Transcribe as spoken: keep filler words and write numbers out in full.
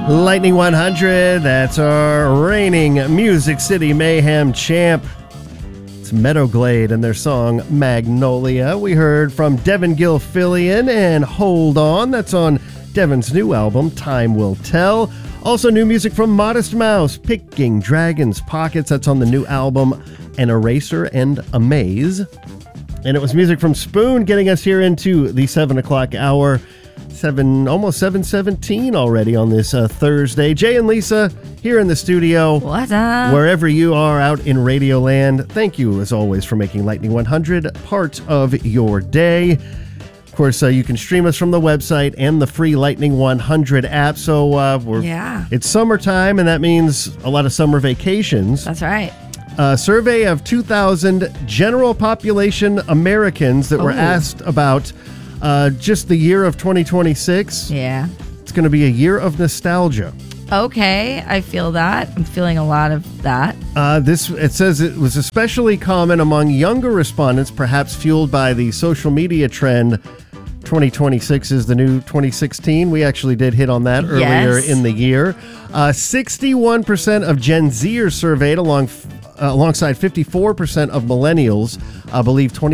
Lightning one hundred, that's our reigning Music City Mayhem champ. It's Meadowglade and their song Magnolia. We heard from Devin Gilfillian and Hold On. That's on Devin's new album, Time Will Tell. Also new music from Modest Mouse, Picking Dragon's Pockets. That's on the new album, An Eraser and a Maze. And it was music from Spoon getting us here into the seven o'clock hour. Seven, almost seven seventeen already on this uh, Thursday. Jay and Lisa here in the studio. What's up? Wherever you are out in Radio Land, thank you as always for making Lightning one hundred part of your day. Of course, uh, you can stream us from the website and the free Lightning one hundred app. So uh, we're yeah. It's summertime, and that means a lot of summer vacations. That's right. A survey of two thousand general population Americans that oh. were asked about Uh, just the year of twenty twenty-six. Yeah. It's going to be a year of nostalgia. Okay, I feel that. I'm feeling a lot of that. Uh, this it says it was especially common among younger respondents, perhaps fueled by the social media trend. twenty twenty-six is the new twenty sixteen. We actually did hit on that earlier yes. in the year. Uh, sixty-one percent of Gen Zers surveyed along uh, alongside fifty-four percent of millennials uh, believe twenty